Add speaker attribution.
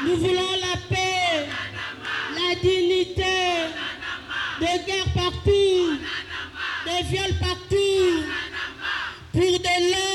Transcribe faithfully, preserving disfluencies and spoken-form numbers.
Speaker 1: Nous voulons la paix, la dignité, des guerres partout, des viols partout.